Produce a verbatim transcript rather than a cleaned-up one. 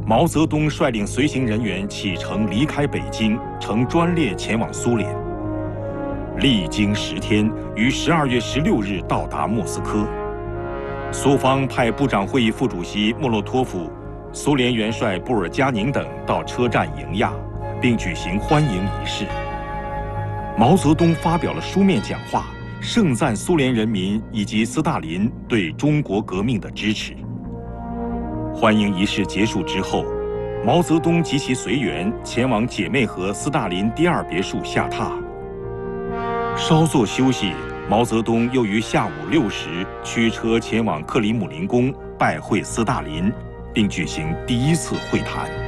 毛泽东率领随行人员启程离开北京，乘专列前往苏联。历经十天，于十二月十六日到达莫斯科。苏方派部长会议副主席莫洛托夫、苏联元帅布尔加宁等到车站迎亚，并举行欢迎仪式。毛泽东发表了书面讲话，盛赞苏联人民以及斯大林对中国革命的支持。欢迎仪式结束之后，毛泽东及其随员前往姐妹河斯大林第二别墅下榻。稍作休息，毛泽东又于下午六时驱车前往克里姆林宫拜会斯大林，并举行第一次会谈。